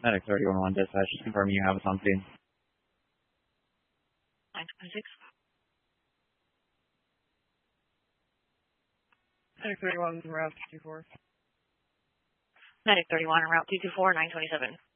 Medic 31 dispatch, just confirming you have us on scene. 926. Medic 31 route 224. Medic 31 route 224, 927.